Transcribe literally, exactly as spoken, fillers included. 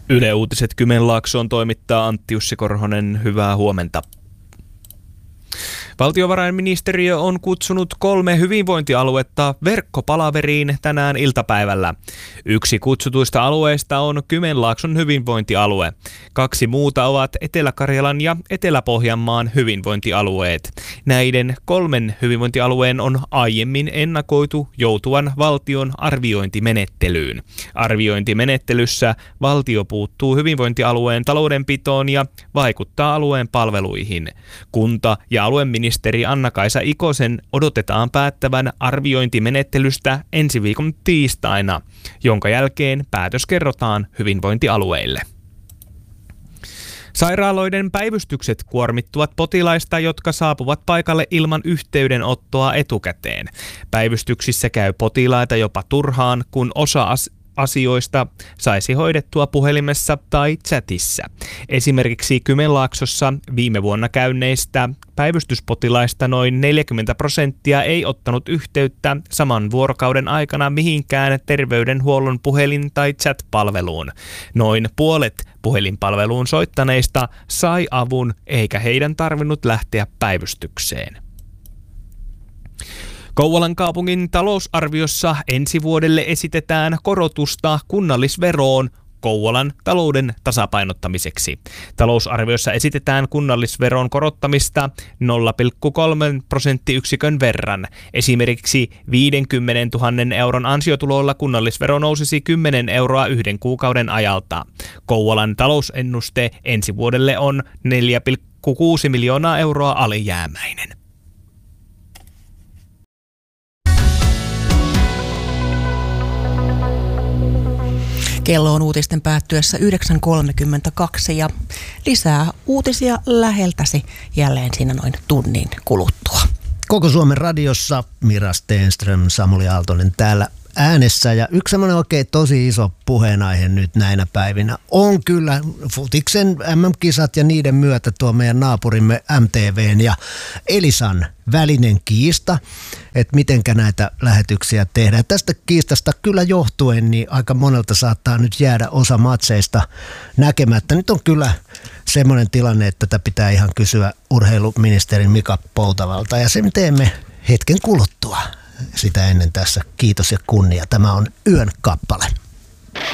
Yle Uutiset Kymenlaaksoon toimittaa Antti Jussi Korhonen. Hyvää huomenta. Valtiovarainministeriö on kutsunut kolme hyvinvointialuetta verkkopalaveriin tänään iltapäivällä. Yksi kutsutuista alueista on Kymenlaakson hyvinvointialue. Kaksi muuta ovat Etelä-Karjalan ja Etelä-Pohjanmaan hyvinvointialueet. Näiden kolmen hyvinvointialueen on aiemmin ennakoitu joutuvan valtion arviointimenettelyyn. Arviointimenettelyssä valtio puuttuu hyvinvointialueen taloudenpitoon ja vaikuttaa alueen palveluihin. Kunta- ja alueministeri Ministeri Anna-Kaisa Ikosen odotetaan päättävän arviointimenettelystä ensi viikon tiistaina, jonka jälkeen päätös kerrotaan hyvinvointialueille. Sairaaloiden päivystykset kuormittuvat potilaista, jotka saapuvat paikalle ilman yhteydenottoa etukäteen. Päivystyksissä käy potilaita jopa turhaan, kun osa as- asioista saisi hoidettua puhelimessa tai chatissa. Esimerkiksi Kymenlaaksossa viime vuonna käynneistä päivystyspotilaista noin neljäkymmentä prosenttia ei ottanut yhteyttä saman vuorokauden aikana mihinkään terveydenhuollon puhelin- tai chat-palveluun. Noin puolet puhelinpalveluun soittaneista sai avun, eikä heidän tarvinnut lähteä päivystykseen. Kouvolan kaupungin talousarviossa ensi vuodelle esitetään korotusta kunnallisveroon Kouvolan talouden tasapainottamiseksi. Talousarviossa esitetään kunnallisveron korottamista nolla pilkku kolme prosenttiyksikön verran. Esimerkiksi viisikymmentätuhatta euron ansiotuloilla kunnallisvero nousisi kymmenen euroa yhden kuukauden ajalta. Kouvolan talousennuste ensi vuodelle on neljä pilkku kuusi miljoonaa euroa alijäämäinen. Kello on uutisten päättyessä yhdeksän kolmekymmentäkaksi ja lisää uutisia läheltäsi jälleen siinä noin tunnin kuluttua. Koko Suomen radiossa Mira Stenström, Samuli Aaltonen täällä äänessä, ja yksi semmoinen oikein tosi iso puheenaihe nyt näinä päivinä on kyllä futiksen M M-kisat ja niiden myötä tuo meidän naapurimme M T V:n ja Elisan välinen kiista, että mitenkä näitä lähetyksiä tehdään. Tästä kiistasta kyllä johtuen niin aika monelta saattaa nyt jäädä osa matseista näkemättä. Nyt on kyllä semmoinen tilanne, että tätä pitää ihan kysyä urheiluministeri Mika Poutavalta, ja sen teemme hetken kuluttua. Sitä ennen tässä kiitos ja kunnia. Tämä on Yön kappale.